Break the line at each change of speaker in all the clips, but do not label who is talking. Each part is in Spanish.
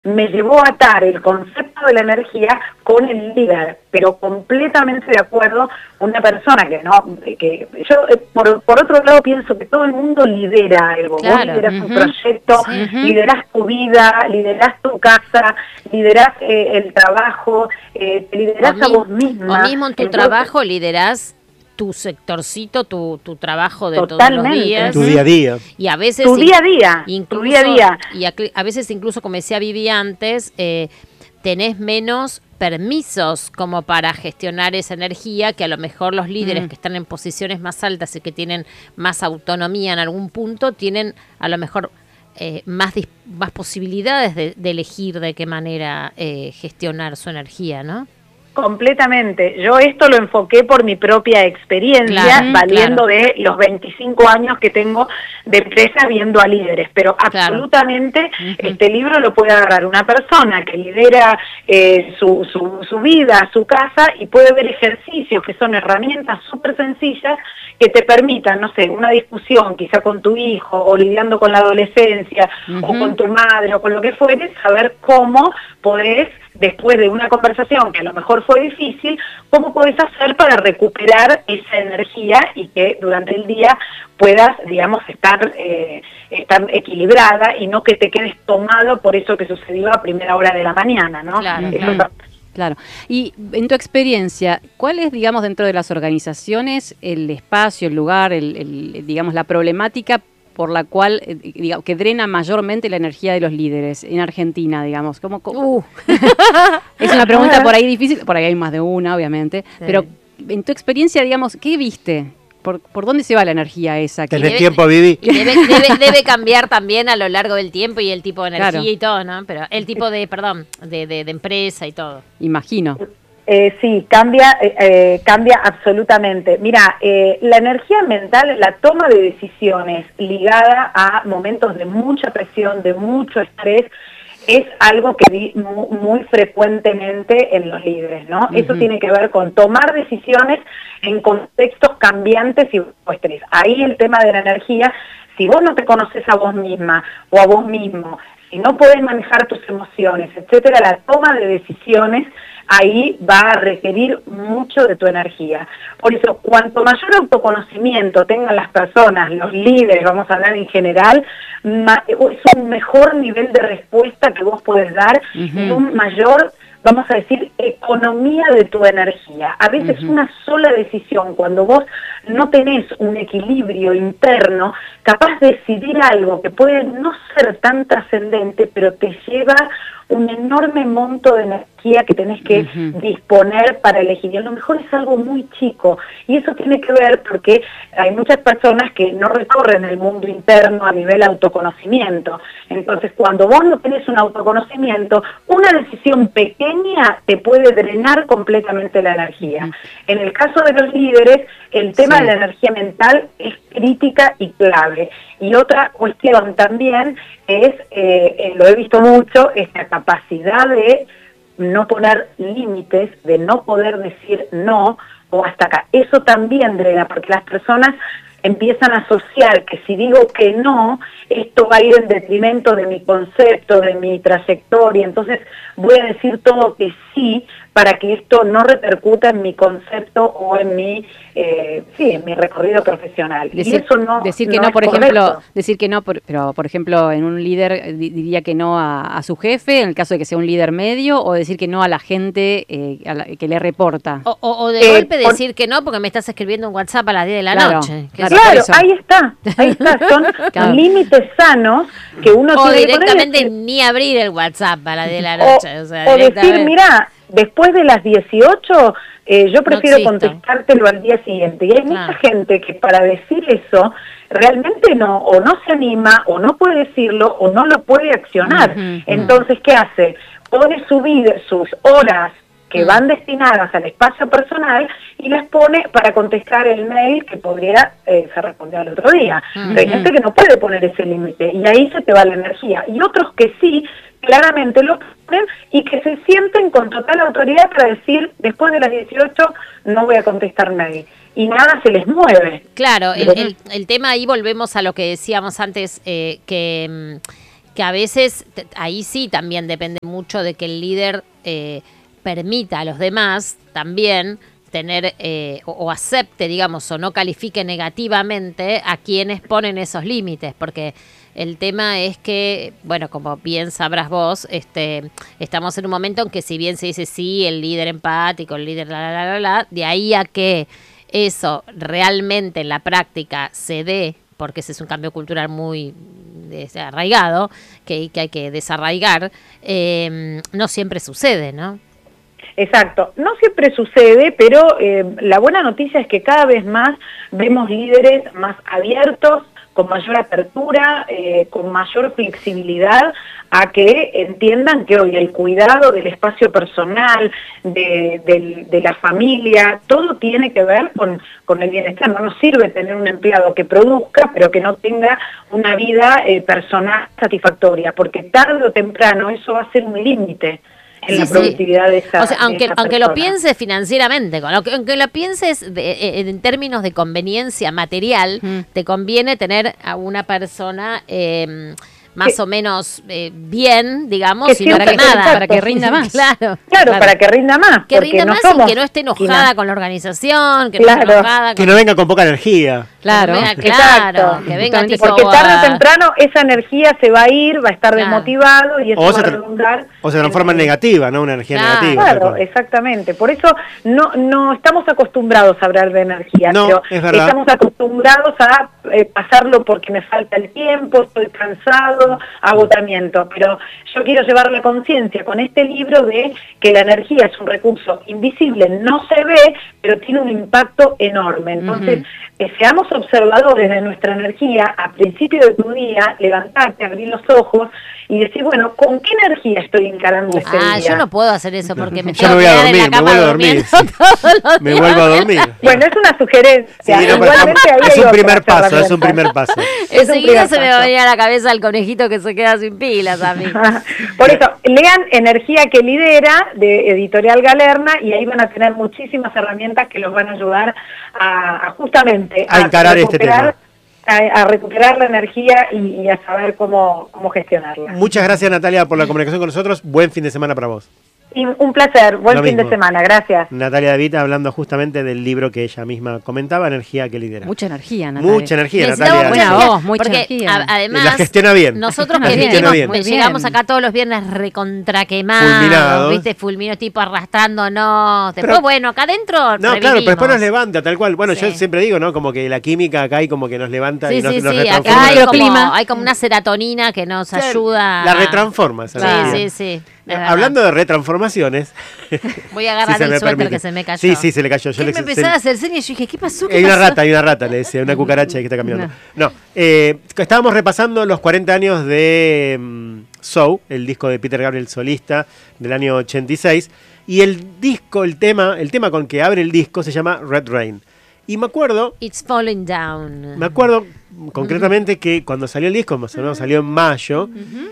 me llevó a atar el concepto de la energía con el líder, pero completamente de acuerdo, una persona que yo por otro lado pienso que todo el mundo lidera algo, vos liderás un proyecto, liderás tu vida, liderás tu casa, liderás el trabajo, te liderás a vos misma.
O mismo en tu trabajo liderás tu sectorcito, tu trabajo de todos los días.
Tu día a día.
Y a veces
tu día a día.
Incluso,
tu día a día.
Y a veces incluso, como decía Vivi antes, tenés menos permisos como para gestionar esa energía, que a lo mejor los líderes que están en posiciones más altas y que tienen más autonomía en algún punto, tienen a lo mejor más posibilidades de elegir de qué manera gestionar su energía, ¿no?
Completamente. Yo esto lo enfoqué por mi propia experiencia, valiendo de los 25 años que tengo de empresa viendo a líderes, pero absolutamente este libro lo puede agarrar una persona que lidera su vida, su casa, y puede ver ejercicios que son herramientas súper sencillas que te permitan, no sé, una discusión quizá con tu hijo o lidiando con la adolescencia o con tu madre o con lo que fuere, saber cómo podés, después de una conversación que a lo mejor fue difícil, cómo podés hacer para recuperar esa energía y que durante el día puedas, digamos, estar equilibrada y no que te quedes tomado por eso que sucedió a primera hora de la mañana, ¿no?
Claro. Y en tu experiencia, ¿cuál es, digamos, dentro de las organizaciones el espacio, el lugar, digamos, la problemática por la cual, digamos, que drena mayormente la energía de los líderes en Argentina, digamos? Es una pregunta por ahí difícil, por ahí hay más de una, obviamente, pero en tu experiencia, digamos, ¿qué viste? ¿Por dónde se va la energía esa?
¿Tenés tiempo, Vivi?
Y debe cambiar también a lo largo del tiempo y el tipo de energía y todo, ¿no? Pero el tipo de empresa y todo.
Imagino.
Sí, cambia absolutamente. Mira, la energía mental, la toma de decisiones ligada a momentos de mucha presión, de mucho estrés, es algo que vi muy frecuentemente en los líderes, ¿no? Eso tiene que ver con tomar decisiones en contextos cambiantes y bajo estrés. Ahí el tema de la energía, si vos no te conoces a vos misma o a vos mismo, si no podés manejar tus emociones, etcétera, la toma de decisiones ahí va a requerir mucho de tu energía. Por eso, cuanto mayor autoconocimiento tengan las personas, los líderes, vamos a hablar en general, es un mejor nivel de respuesta que vos podés dar y un mayor, vamos a decir, economía de tu energía. A veces una sola decisión, cuando vos no tenés un equilibrio interno, capaz de decidir algo que puede no ser tan trascendente, pero te lleva un enorme monto de energía que tenés que disponer para elegir. Y a lo mejor es algo muy chico. Y eso tiene que ver porque hay muchas personas que no recorren el mundo interno a nivel autoconocimiento. Entonces, cuando vos no tenés un autoconocimiento, una decisión pequeña te puede drenar completamente la energía. En el caso de los líderes, el tema de la energía mental es crítica y clave. Y otra cuestión también es, lo he visto mucho, es la capacidad de no poner límites, de no poder decir no o hasta acá. Eso también drena, porque las personas empiezan a asociar que si digo que no, esto va a ir en detrimento de mi concepto, de mi trayectoria, entonces voy a decir todo que sí para que esto no repercuta en mi concepto o en mi en mi recorrido profesional.
Decir,
y eso no
decir que
no,
no, por
correcto.
ejemplo, decir que no, pero por ejemplo, en un líder diría que no a su jefe, en el caso de que sea un líder medio, o decir que no a la gente que le reporta.
O de golpe decir que no porque me estás escribiendo un WhatsApp a las 10 de la noche.
Claro, ahí está. Son límites sanos que uno
o
tiene que poner.
O directamente ni abrir el WhatsApp a las 10 de la noche.
O decir, mira, después de las 18, yo prefiero contestártelo al día siguiente. Y hay mucha gente que para decir eso realmente o no se anima, o no puede decirlo, o no lo puede accionar. Entonces, ¿qué hace? Pone sus horas que van destinadas al espacio personal y las pone para contestar el mail que podría se responder al otro día. Pero hay gente que no puede poner ese límite y ahí se te va la energía. Y otros que sí, claramente lo ponen y que se sienten con total autoridad para decir, después de las 18 no voy a contestar mail. Y nada se les mueve.
Claro, el tema ahí volvemos a lo que decíamos antes, que que a veces, ahí sí también depende mucho de que el líder permita a los demás también tener o acepte, digamos, o no califique negativamente a quienes ponen esos límites, porque el tema es que, bueno, como bien sabrás vos, estamos en un momento en que si bien se dice sí, el líder empático, el líder de ahí a que eso realmente en la práctica se dé, porque ese es un cambio cultural muy arraigado, que hay que desarraigar, no siempre sucede, ¿no?
Exacto, no siempre sucede, pero la buena noticia es que cada vez más vemos líderes más abiertos, con mayor apertura, con mayor flexibilidad, a que entiendan que hoy el cuidado del espacio personal, de la familia, todo tiene que ver con el bienestar. No nos sirve tener un empleado que produzca, pero que no tenga una vida personal satisfactoria, porque tarde o temprano eso va a ser un límite en la productividad de esa,
o sea, aunque
persona.
lo pienses financieramente, aunque lo pienses en términos de conveniencia material, te conviene tener a una persona más o menos bien, digamos, y no
para
nada.
Para que rinda más.
Claro, para que rinda más.
Que rinda más y que no esté enojada con la organización, que no esté enojada
que no venga con poca energía.
Claro,
exacto.
Que venga tipo,
porque tarde o temprano esa energía se va a ir, va a estar desmotivado y eso va a redundar.
O se transforma en negativa, ¿no? Una energía negativa.
Claro, exactamente. Por eso no estamos acostumbrados a hablar de energía,
no,
pero estamos acostumbrados a pasarlo porque me falta el tiempo, estoy cansado, agotamiento. Pero yo quiero llevar la conciencia con este libro de que la energía es un recurso invisible, no se ve, pero tiene un impacto enorme. Entonces, seamos observadores de nuestra energía a principio de tu día, levantarte, abrir los ojos y decir, bueno, ¿con qué energía estoy encarando este día?
Yo no puedo hacer eso porque me
yo me voy a dormir, me vuelvo a dormir. Me vuelvo a dormir.
Bueno, es una sugerencia.
Sí, es un primer paso, es un primer paso.
Enseguida se me va a venir a la cabeza el conejito que se queda sin pilas a mí.
Por eso, lean Energía que lidera, de Editorial Galerna, y ahí van a tener muchísimas herramientas que los van a ayudar a justamente
a encarar este tema.
A recuperar la energía y a saber cómo gestionarla.
Muchas gracias, Natalia, por la comunicación con nosotros. Buen fin de semana para vos.
Y un placer, buen fin de semana, gracias.
Natalia David hablando justamente del libro que ella misma comentaba, Energía que lidera.
Mucha energía, Natalia.
Mucha energía, Natalia.
Buena voz, mucha energía.
Además,
la gestiona bien.
Nosotros que llegamos acá todos los viernes recontraquemados, ¿viste? Fulmino tipo arrastrándonos. Después, acá adentro
no, claro, pero después nos levanta, tal cual. Bueno, yo siempre digo, ¿no? Como que la química acá hay como que nos levanta y nos retransforma.
Acá hay como una serotonina que nos ayuda.
La retransforma.
Sí.
Hablando de retransformaciones.
Voy a agarrar el suéter que se me cayó.
Sí, se le cayó.
Me empezaba a hacer señas y yo dije, ¿qué pasó?
Hay una rata, le decía, una cucaracha que está caminando. No, estábamos repasando los 40 años de So, el disco de Peter Gabriel solista del año 86. Y el tema con que abre el disco se llama Red Rain. Y me acuerdo...
It's Falling Down.
Me acuerdo concretamente que cuando salió el disco, más o menos salió en mayo,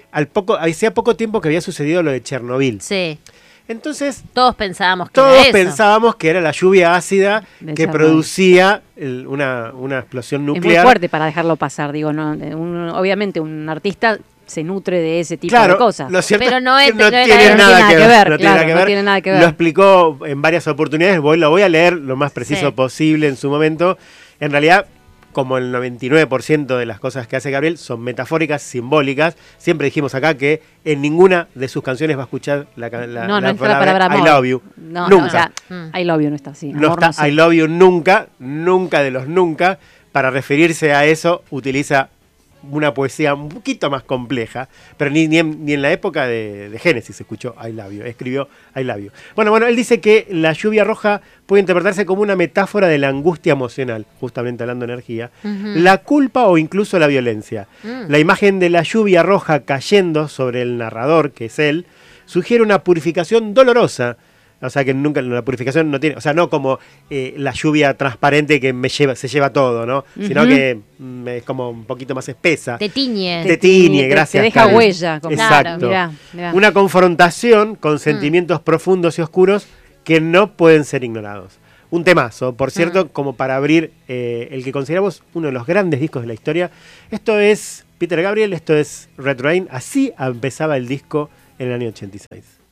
hacía poco tiempo que había sucedido lo de Chernobyl.
Sí.
Entonces...
Todos pensábamos que
era la lluvia ácida que producía una explosión nuclear.
Es muy fuerte para dejarlo pasar, digo, ¿no? Obviamente un artista se nutre de ese tipo de cosas.
Lo cierto
pero no
tiene nada que ver. Lo explicó en varias oportunidades, lo voy a leer lo más preciso posible en su momento. En realidad, como el 99% de las cosas que hace Gabriel son metafóricas, simbólicas. Siempre dijimos acá que en ninguna de sus canciones va a escuchar la palabra I love you. Nunca.
I love you no está así.
No está I love you nunca de los nunca. Para referirse a eso utiliza una poesía un poquito más compleja, pero ni en la época de Génesis se escuchó I love you, escribió I love you. Bueno, él dice que la lluvia roja puede interpretarse como una metáfora de la angustia emocional, justamente hablando de energía, la culpa o incluso la violencia. La imagen de la lluvia roja cayendo sobre el narrador, que es él, sugiere una purificación dolorosa. O sea que nunca la purificación no tiene, o sea, no como la lluvia transparente que se lleva todo, ¿no? Sino que es como un poquito más espesa.
Te tiñe,
gracias.
Te deja huella.
Exacto.
Claro, mirá.
Una confrontación con sentimientos profundos y oscuros que no pueden ser ignorados. Un temazo, por cierto, como para abrir el que consideramos uno de los grandes discos de la historia. Esto es Peter Gabriel, esto es Red Rain, así empezaba el disco en el año 86.